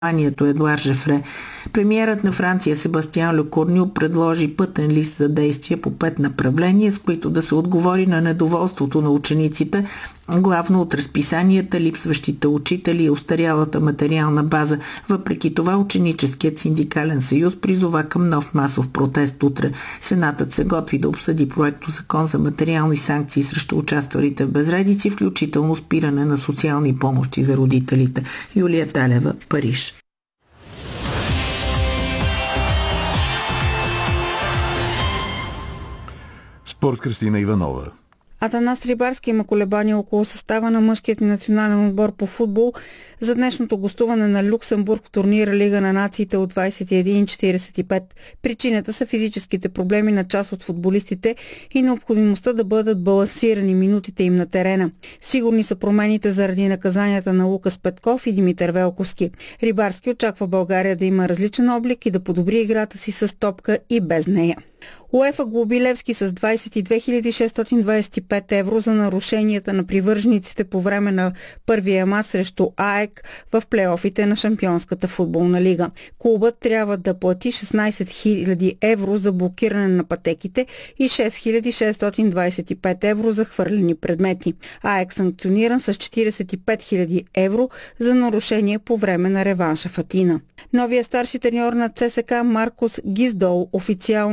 Едуар Жефре. Премиерът на Франция Себастиан Лекорню предложи пътен лист за действие по 5 направления, с които да се отговори на недоволството на учениците, главно от разписанията, липсващите учители и устарялата материална база. Въпреки това, ученическият синдикален съюз призова към нов масов протест утре. Сенатът се готви да обсъди проекто закон за материални санкции срещу участвалите в безредици, включително спиране на социални помощи за родителите. Юлия Талева, Париж. Спорт, Кристина Иванова. Атанас Рибарски има колебания около състава на мъжкият национален отбор по футбол за днешното гостуване на Люксембург в турнира Лига на нациите от 21:45. Причината са физическите проблеми на част от футболистите и необходимостта да бъдат балансирани минутите им на терена. Сигурни са промените заради наказанията на Лукас Петков и Димитър Велковски. Рибарски очаква България да има различен облик и да подобри играта си с топка и без нея. УЕФА глоби Левски с 22 625 евро за нарушенията на привържениците по време на първия мач срещу АЕК в плейофите на Шампионската футболна лига. Клубът трябва да плати 16 000 евро за блокиране на пътеките и 6625 евро за хвърлени предмети. АЕК санкциониран с 45 000 евро за нарушение по време на реванша в Атина. Новия старши треньор на ЦСКА Маркос Гиздол официално